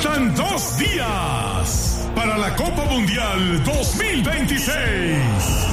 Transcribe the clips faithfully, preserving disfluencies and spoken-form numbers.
Faltan dos días para la Copa Mundial dos mil veintiséis.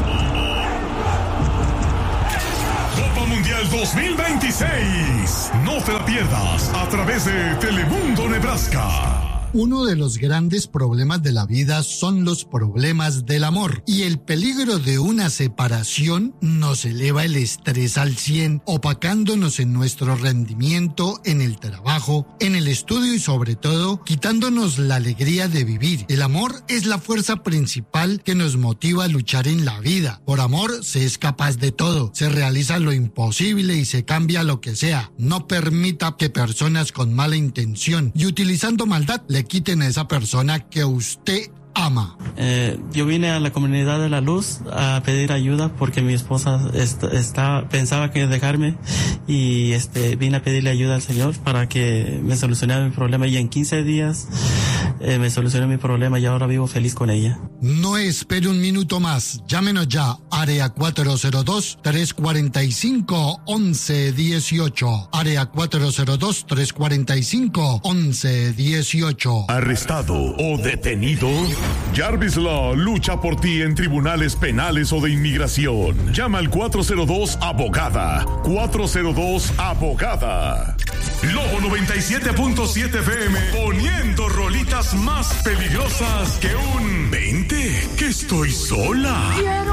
Copa Mundial dos mil veintiséis. No te la pierdas a través de Telemundo Nebraska. Uno de los grandes problemas de la vida son los problemas del amor, y el peligro de una separación nos eleva el estrés al cien, opacándonos en nuestro rendimiento en el trabajo, en el estudio y sobre todo quitándonos la alegría de vivir. El amor es la fuerza principal que nos motiva a luchar en la vida. Por amor se es capaz de todo, se realiza lo imposible y se cambia lo que sea. No permita que personas con mala intención y utilizando maldad le quiten a esa persona que usted ama. Eh, yo vine a la Comunidad de la Luz a pedir ayuda porque mi esposa est- está, pensaba que dejarme, y este vine a pedirle ayuda al Señor para que me solucionara mi problema, y en quince días eh, me solucionó mi problema y ahora vivo feliz con ella. No espere un minuto más. Llámenos ya. Área cuatro cero dos, tres cuatro cinco, once dieciocho. Área cuatro cero dos, tres cuatro cinco, once dieciocho. ¿Arrestado o detenido? Jarvis Law lucha por ti en tribunales penales o de inmigración. Llama al cuatro cero dos abogada. cuatro cero dos abogada. Lobo noventa y siete punto siete F M, poniendo rolitas más peligrosas que un veinte, que estoy sola.